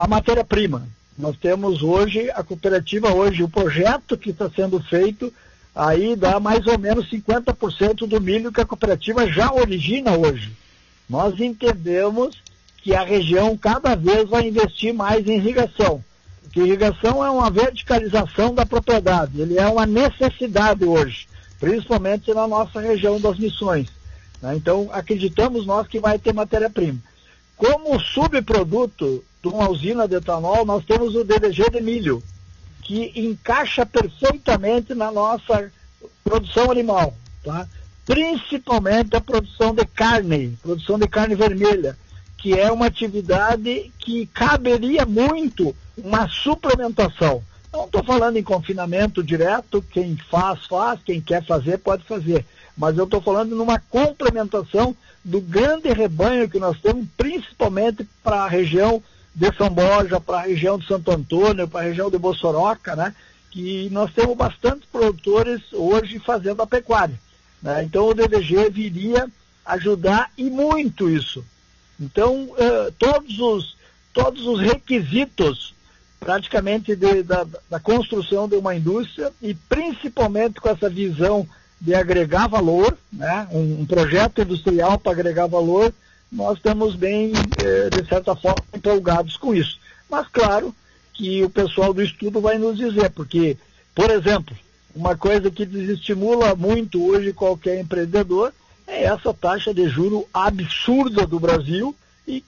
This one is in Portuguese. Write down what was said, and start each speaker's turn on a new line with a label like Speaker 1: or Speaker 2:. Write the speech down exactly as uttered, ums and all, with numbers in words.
Speaker 1: a matéria-prima. Nós temos hoje, a cooperativa hoje, o projeto que está sendo feito, aí dá mais ou menos cinquenta por cento do milho que a cooperativa já origina hoje. Nós entendemos que a região cada vez vai investir mais em irrigação, porque irrigação é uma verticalização da propriedade, ele é uma necessidade hoje, principalmente na nossa região das Missões, né? Então, acreditamos nós que vai ter matéria-prima. Como subproduto de uma usina de etanol, nós temos o D D G de milho, que encaixa perfeitamente na nossa produção animal, tá? Principalmente a produção de carne, produção de carne vermelha, que é uma atividade que caberia muito uma suplementação. Não estou falando em confinamento direto, quem faz, faz, quem quer fazer, pode fazer. Mas eu estou falando numa complementação do grande rebanho que nós temos, principalmente para a região de São Borja, para a região de Santo Antônio, para a região de Bossoroca, né? Que nós temos bastante produtores hoje fazendo a pecuária, né? Então o D D G viria ajudar e muito isso. Então, uh, todos, os, todos os requisitos, praticamente, de, da, da construção de uma indústria, e principalmente com essa visão de agregar valor, né? um, um projeto industrial para agregar valor, nós estamos bem, eh, de certa forma, empolgados com isso. Mas, claro, que o pessoal do estudo vai nos dizer, porque, por exemplo, uma coisa que desestimula muito hoje qualquer empreendedor é essa taxa de juro absurda do Brasil,